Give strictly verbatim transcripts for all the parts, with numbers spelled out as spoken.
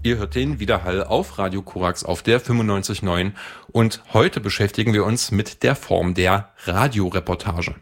Ihr hört den Widerhall auf Radio Korax auf der fünfundneunzig Komma neun und heute beschäftigen wir uns mit der Form der Radioreportage.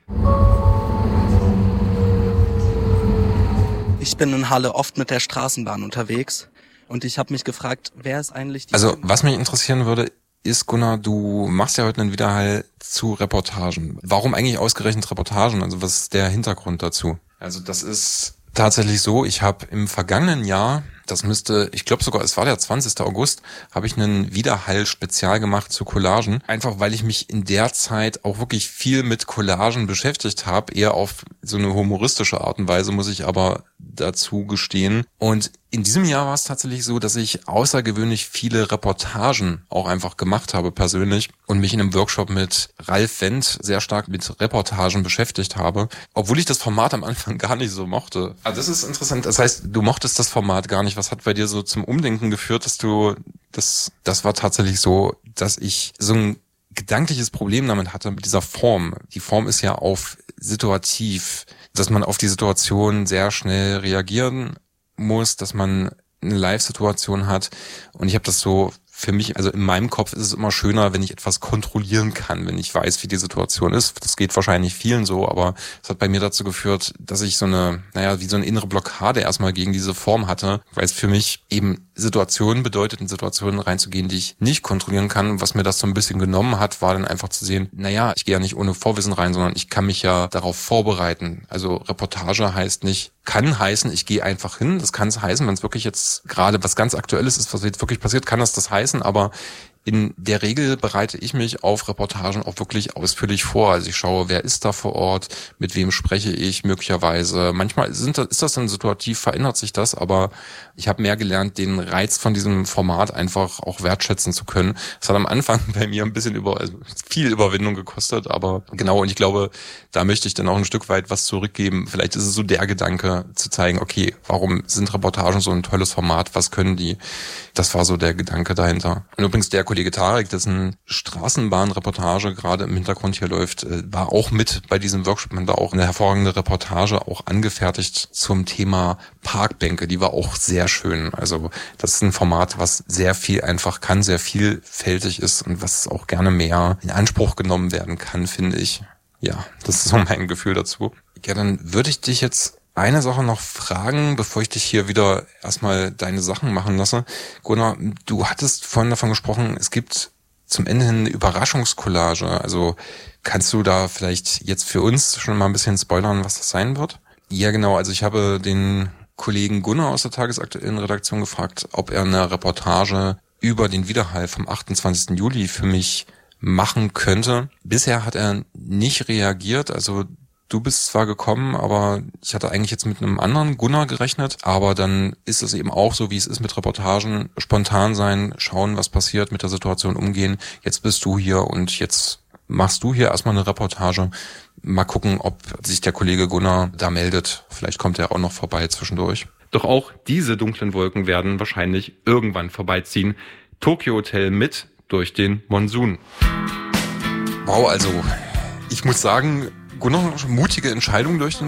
Ich bin in Halle oft mit der Straßenbahn unterwegs und ich habe mich gefragt, wer ist eigentlich die... Also was mich interessieren würde, ist, Gunnar, du machst ja heute einen Widerhall zu Reportagen. Warum eigentlich ausgerechnet Reportagen? Also was ist der Hintergrund dazu? Also das ist tatsächlich so, ich habe im vergangenen Jahr, das müsste, ich glaube sogar, es war der zwanzigster August, habe ich einen Widerhall-Spezial gemacht zu Collagen. Einfach weil ich mich in der Zeit auch wirklich viel mit Collagen beschäftigt habe, eher auf so eine humoristische Art und Weise, muss ich aber dazu gestehen. Und in diesem Jahr war es tatsächlich so, dass ich außergewöhnlich viele Reportagen auch einfach gemacht habe persönlich und mich in einem Workshop mit Ralf Wendt sehr stark mit Reportagen beschäftigt habe, obwohl ich das Format am Anfang gar nicht so mochte. Also das ist interessant. Das heißt, du mochtest das Format gar nicht. Was hat bei dir so zum Umdenken geführt, dass du das, das war tatsächlich so, dass ich so ein gedankliches Problem damit hatte mit dieser Form. Die Form ist ja auf situativ, dass man auf die Situation sehr schnell reagieren muss, dass man eine Live-Situation hat. Und ich habe das so für mich, also in meinem Kopf ist es immer schöner, wenn ich etwas kontrollieren kann, wenn ich weiß, wie die Situation ist. Das geht wahrscheinlich vielen so, aber es hat bei mir dazu geführt, dass ich so eine, naja, wie so eine innere Blockade erstmal gegen diese Form hatte, weil es für mich eben Situationen bedeutet, in Situationen reinzugehen, die ich nicht kontrollieren kann. Und was mir das so ein bisschen genommen hat, war dann einfach zu sehen, naja, ich gehe ja nicht ohne Vorwissen rein, sondern ich kann mich ja darauf vorbereiten. Also Reportage heißt nicht, kann heißen, ich gehe einfach hin. Das kann es heißen, wenn es wirklich jetzt gerade was ganz Aktuelles ist, was jetzt wirklich passiert, kann das das heißen, aber in der Regel bereite ich mich auf Reportagen auch wirklich ausführlich vor. Also ich schaue, wer ist da vor Ort, mit wem spreche ich möglicherweise. Manchmal sind das, ist das dann situativ, verändert sich das, aber ich habe mehr gelernt, den Reiz von diesem Format einfach auch wertschätzen zu können. Das hat am Anfang bei mir ein bisschen über, also viel Überwindung gekostet, aber genau, und ich glaube, da möchte ich dann auch ein Stück weit was zurückgeben. Vielleicht ist es so der Gedanke, zu zeigen, okay, warum sind Reportagen so ein tolles Format, was können die? Das war so der Gedanke dahinter. Und übrigens der Kollege Tarek, dessen Straßenbahnreportage gerade im Hintergrund hier läuft, war auch mit bei diesem Workshop. Man da auch eine hervorragende Reportage auch angefertigt zum Thema Parkbänke. Die war auch sehr schön. Also das ist ein Format, was sehr viel einfach kann, sehr vielfältig ist und was auch gerne mehr in Anspruch genommen werden kann, finde ich. Ja, das ist so mein Gefühl dazu. Ja, dann würde ich dich jetzt eine Sache noch fragen, bevor ich dich hier wieder erstmal deine Sachen machen lasse. Gunnar, du hattest vorhin davon gesprochen, es gibt zum Ende hin eine Überraschungskollage. Also kannst du da vielleicht jetzt für uns schon mal ein bisschen spoilern, was das sein wird? Ja, genau. Also ich habe den Kollegen Gunnar aus der tagesaktuellen Redaktion gefragt, ob er eine Reportage über den Widerhall vom achtundzwanzigsten Juli für mich machen könnte. Bisher hat er nicht reagiert, also du bist zwar gekommen, aber ich hatte eigentlich jetzt mit einem anderen Gunnar gerechnet, aber dann ist es eben auch so, wie es ist mit Reportagen, spontan sein, schauen, was passiert, mit der Situation umgehen. Jetzt bist du hier und jetzt machst du hier erstmal eine Reportage. Mal gucken, ob sich der Kollege Gunnar da meldet. Vielleicht kommt er auch noch vorbei zwischendurch. Doch auch diese dunklen Wolken werden wahrscheinlich irgendwann vorbeiziehen. Tokyo Hotel mit durch den Monsun. Wow, also ich muss sagen, Gunnar, mutige Entscheidung durch den